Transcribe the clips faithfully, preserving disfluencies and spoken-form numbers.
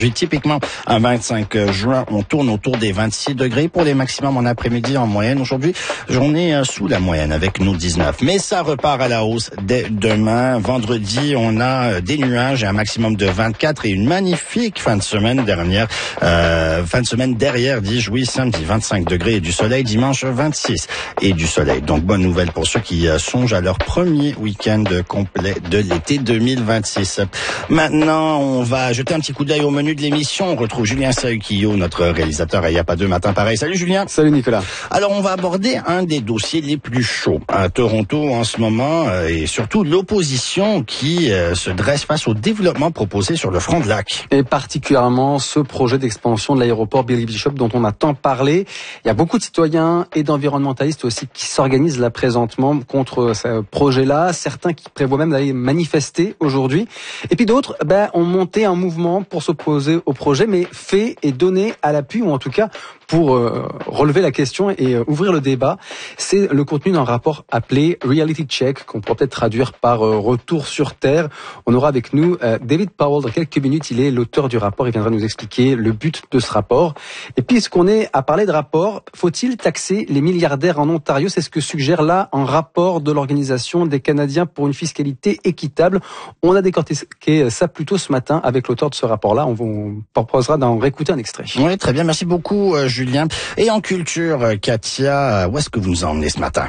Typiquement, un vingt-cinq juin, on tourne autour des vingt-six degrés pour les maximums en après-midi en moyenne. Aujourd'hui, journée sous la moyenne avec nos dix-neuf. Mais ça repart à la hausse dès demain. Vendredi, on a des nuages et un maximum de vingt-quatre et une magnifique fin de semaine dernière. Euh, fin de semaine derrière, dis-je, oui, samedi, vingt-cinq degrés et du soleil. Dimanche, vingt-six et du soleil. Donc, bonne nouvelle pour ceux qui songent à leur premier week-end complet de l'été deux mille vingt-six. Maintenant, on va jeter un petit coup d'œil au menu de l'émission. On retrouve Julien Sahuquillo, notre réalisateur, il n'y a pas deux matins pareils. Salut Julien. Salut Nicolas. Alors on va aborder un des dossiers les plus chauds à Toronto en ce moment euh, et surtout l'opposition qui euh, se dresse face au développement proposé sur le front de lac. Et particulièrement ce projet d'expansion de l'aéroport Billy Bishop dont on a tant parlé. Il y a beaucoup de citoyens et d'environnementalistes aussi qui s'organisent là présentement contre ce projet-là. Certains qui prévoient même d'aller manifester aujourd'hui. Et puis d'autres ben, ont monté un mouvement pour s'opposer au projet, mais fait et donné à l'appui, ou en tout cas pour euh, relever la question et euh, ouvrir le débat. C'est le contenu d'un rapport appelé Reality Check, qu'on pourrait peut-être traduire par euh, Retour sur Terre. On aura avec nous euh, David Powell dans quelques minutes. Il est l'auteur du rapport. Il viendra nous expliquer le but de ce rapport. Et puisqu'on est à parler de rapport, faut-il taxer les milliardaires en Ontario? C'est ce que suggère là un rapport de l'Organisation des Canadiens pour une fiscalité équitable. On a décortiqué ça plus tôt ce matin avec l'auteur de ce rapport-là. On vous proposera d'en réécouter un extrait. Oui, très bien. Merci beaucoup, euh, Julien. Et en culture, Katia, où est-ce que vous nous emmenez ce matin?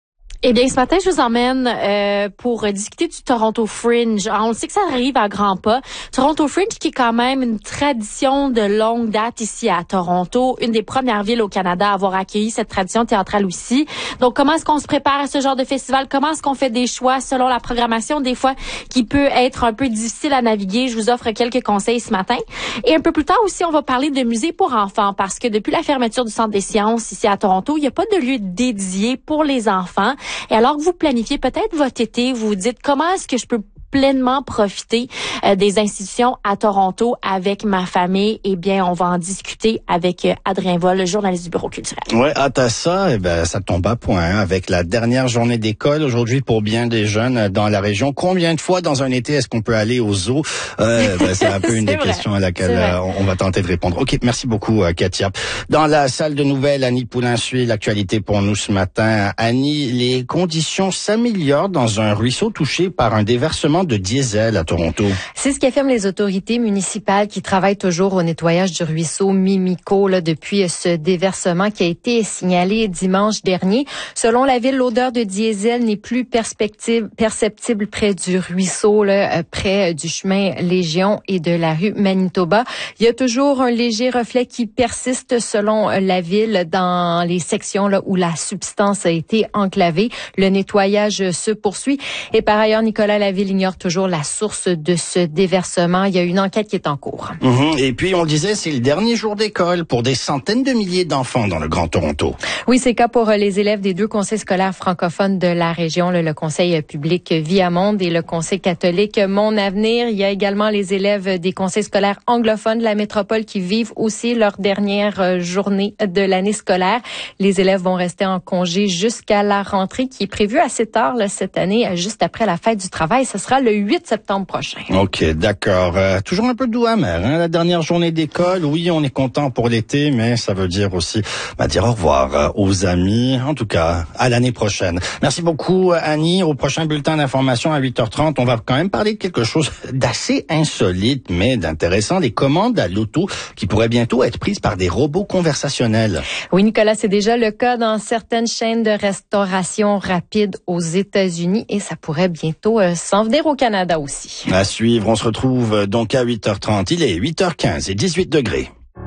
Eh bien, ce matin, je vous emmène euh, pour discuter du Toronto Fringe. Alors, on le sait que ça arrive à grands pas. Toronto Fringe, qui est quand même une tradition de longue date ici à Toronto, une des premières villes au Canada à avoir accueilli cette tradition théâtrale aussi. Donc, comment est-ce qu'on se prépare à ce genre de festival? Comment est-ce qu'on fait des choix selon la programmation, des fois, qui peut être un peu difficile à naviguer? Je vous offre quelques conseils ce matin. Et un peu plus tard aussi, on va parler de musées pour enfants, parce que depuis la fermeture du Centre des sciences ici à Toronto, il n'y a pas de lieu dédié pour les enfants. Et alors que vous planifiez peut-être votre été, vous vous dites comment est-ce que je peux pleinement profiter euh, des institutions à Toronto avec ma famille. Eh bien, on va en discuter avec euh, Adrien Vol, le journaliste du Bureau culturel. Ouais, hâte à ça. Eh ben, ça tombe à point hein, avec la dernière journée d'école aujourd'hui pour bien des jeunes dans la région. Combien de fois dans un été est-ce qu'on peut aller au zoo? Euh, ben, c'est un peu une des vrai. questions à laquelle euh, on va tenter de répondre. Ok, merci beaucoup, euh, Katia. Dans la salle de nouvelles, Annie Poulain suit l'actualité pour nous ce matin. Annie, les conditions s'améliorent dans un ruisseau touché par un déversement de diesel à Toronto. C'est ce qu'affirment les autorités municipales qui travaillent toujours au nettoyage du ruisseau Mimico là, depuis ce déversement qui a été signalé dimanche dernier. Selon la ville, l'odeur de diesel n'est plus perceptible près du ruisseau, là, près du chemin Légion et de la rue Manitoba. Il y a toujours un léger reflet qui persiste selon la ville dans les sections là, où la substance a été enclavée. Le nettoyage se poursuit. Et par ailleurs, Nicolas, la ville ignore toujours la source de ce déversement. Il y a une enquête qui est en cours. Mmh. Et puis, on le disait, c'est le dernier jour d'école pour des centaines de milliers d'enfants dans le Grand Toronto. Oui, c'est le cas pour les élèves des deux conseils scolaires francophones de la région, le, le conseil public Viamonde et le conseil catholique Mon Avenir. Il y a également les élèves des conseils scolaires anglophones de la métropole qui vivent aussi leur dernière journée de l'année scolaire. Les élèves vont rester en congé jusqu'à la rentrée qui est prévue assez tard là, cette année, juste après la fête du travail. Ce sera le huit septembre prochain. OK, d'accord. Euh, toujours un peu doux amer, hein, la dernière journée d'école. Oui, on est content pour l'été, mais ça veut dire aussi bah, dire au revoir euh, aux amis. En tout cas, à l'année prochaine. Merci beaucoup, Annie. Au prochain bulletin d'information à huit heures trente, on va quand même parler de quelque chose d'assez insolite, mais d'intéressant. Des commandes à l'auto qui pourraient bientôt être prises par des robots conversationnels. Oui, Nicolas, c'est déjà le cas dans certaines chaînes de restauration rapide aux États-Unis et ça pourrait bientôt euh, s'en venir au Canada aussi. À suivre, on se retrouve donc à huit heures trente. Il est huit heures quinze et dix-huit degrés.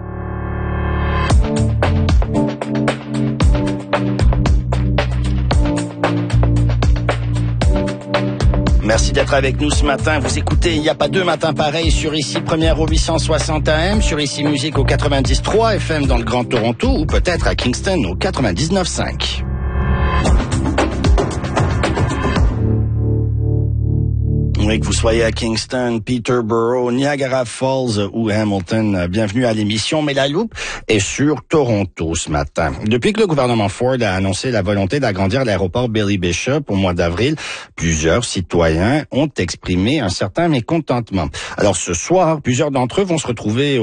Merci d'être avec nous ce matin. Vous écoutez, il n'y a pas deux matins pareils sur Ici Première au huit cent soixante A M, sur Ici Musique au quatre-vingt-dix trois F M dans le Grand Toronto ou peut-être à Kingston au quatre-vingt-dix-neuf cinq. Oui, que vous soyez à Kingston, Peterborough, Niagara Falls ou Hamilton, bienvenue à l'émission. Mais la loupe est sur Toronto ce matin. Depuis que le gouvernement Ford a annoncé la volonté d'agrandir l'aéroport Billy Bishop au mois d'avril, plusieurs citoyens ont exprimé un certain mécontentement. Alors ce soir, plusieurs d'entre eux vont se retrouver